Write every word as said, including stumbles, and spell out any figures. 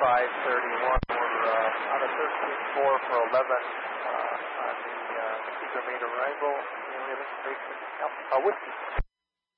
five thirty-one. We're uh, on a thirteen four for eleven uh, on the uh, Cedar Meter Rainbow. Alien Information Alpha Whiskey.